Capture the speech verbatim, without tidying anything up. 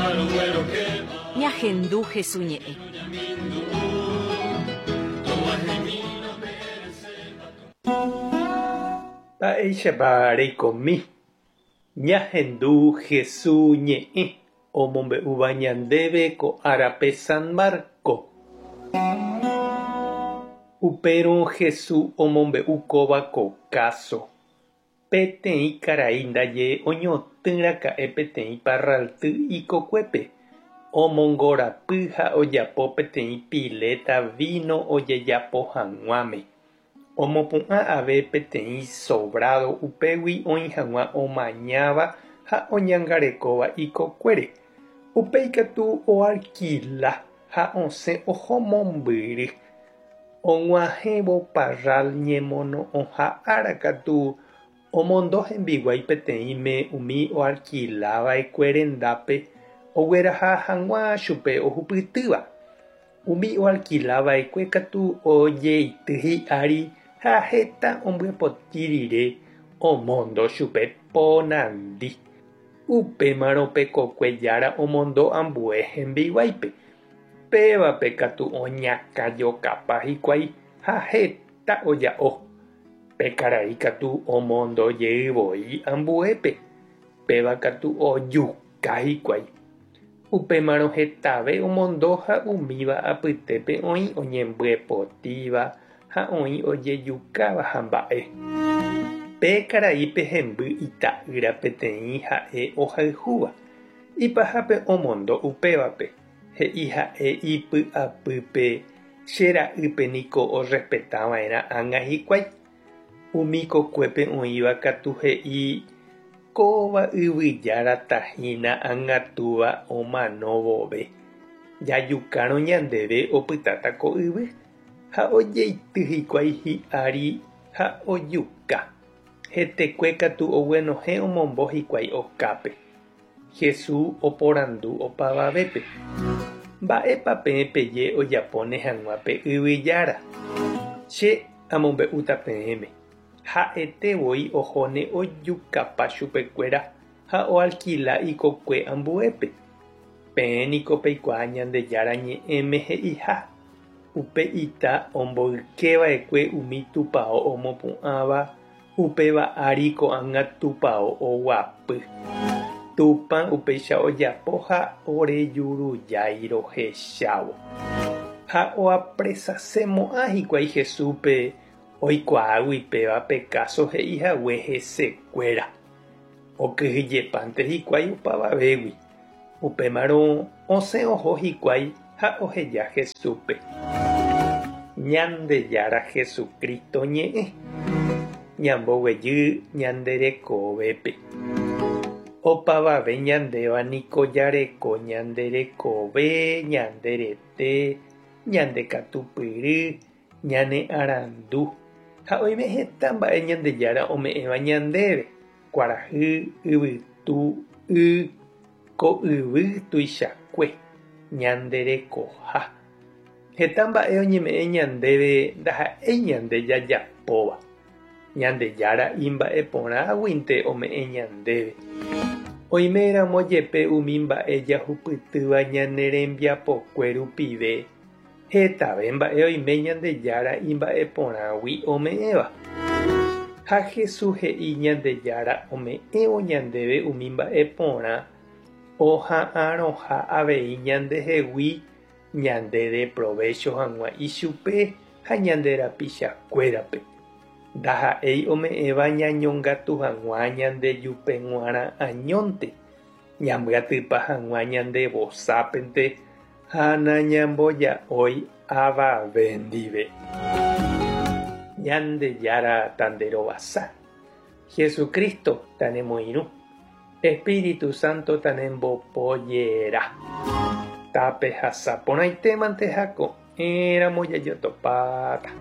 Ñahendu Jesuñe. Mba'éichapa reikomi. Ñahendu Jesuñe omombe'úva ñandéve ko árape San Marco. Upérõ Jesús omombe'úkóva ko káso. Peteĩ karai ndaje oñotỹraka'e peteĩ parralty ikokuépe. Omongorapy ha ojapo peteĩ pileta vino ojejapo hag̃uáme. Omopu'ã ave peteĩ sobrado upégui oĩ hag̃ua omañáva ha oñangarekóva ikokuére. Upéi katu oalquila ha osẽ oho mombyry. Og̃uahẽvo parral ñemono'õha ára katu omondo hembiguái peteĩme umi oalquilava'ekue rendápe ogueraha hag̃ua chupe ohupytýva. Umi oalquilava'ekue katu ojeity hi'ári ha heta ombyapotĩ rire omóndo chupe ponandi. Upémarõ pe kokue jára omondo ambue hembiguáipe. Pévape katu oñakãjokápa hikuái ha heta oja'o. Pe karai katu omondo jeývoi ambuépe. Péva katu ojuka hikuái. Upémarõ hetave omondo ha umíva apytépe oĩ oñembyepotĩva ha oĩ ojejukáva ha mba'e. Pe karai pehemby ita'ýra peteĩ ha'e ohayhúva. Ipahápe omondo upévape. He'i ha'e ipy'apýpe che ra'ýpe niko orespetava'erã ág̃a hikuái. Umi kokuépe oĩva katu he'i kóva yvyjára tahína ág̃atúva omano vove. Jajukárõ ñandéve opytáta ko yvy. Ha ojeity hikuái hi'ári ha ojuka. Hetekue katu oguenohẽ omombo hikuái okápe. Jesús oporandu opavavépe. Mba'épa peẽ peje ojapóne hag̃uápe yvyjára. Che amombe'úta peẽme. Ha'etevoi ohóne ojukapa chupekuéra ha oalquila ikokue ambuépe. Peẽniko peikuaa Ñandejára ñe'ẽme he'iha. Upe ita omboykéva'ekue umi tupão omopu'ãva upéva ári ko'ág̃a tupão oguapy. Tupã upéicha ojapo ha orejurujái rohechávo. Ha oapresasemo'ã hikuái Jesúspe oikuaágui péva pekáso he'ihague hesekuéra. Okyhyjepánte hikuái opavavégui. Upémarõ osẽ oho hikuái ha oheja Jesúspe. Ñandejára Jesucristo ñe'ẽ. Ñamboguejy ñanderekovépe. Opavave ñandéva niko jareko ñanderekove, ñanderete, ñandekatupyry, ñane arandu. Ha oime heta mba'e Ñandejára ome'ẽva ñandéve. Kuarahy, yvytu, y, ko yvy tuichakue, ñanderekoha. Heta mba'e oñeme'ẽ ñandéve ndaha'éi ñande jajapóva. Ñandejára imba'eporãguinte ome'ẽ ñandéve. Oiméramo jepe umi mba'e jahupytýva ñane rembiapokue rupive. Hetave mba'e oime Ñandejára imba'eporãgui ome'ẽva. Ha Jesús he'i Ñandejára ome'ẽvo ñandéve umi mba'eporã oha'ãroha avei ñandehegui ñande de provecho hag̃ua ichupe ha ñande rapichakuérape. Ndaha'éi ome'ẽva ñañongatu hag̃ua ñandejupe g̃uarã añónte. Ñambyatýpa hag̃ua ñande vosápente ha nañamboja'ói avave ndive. Ñandejára tanderovasa. Jesucristo tanemoirũ. Espíritu Santo tanembopojera. Tape hasaporãitémante ha ko'ẽramo jajotopáta.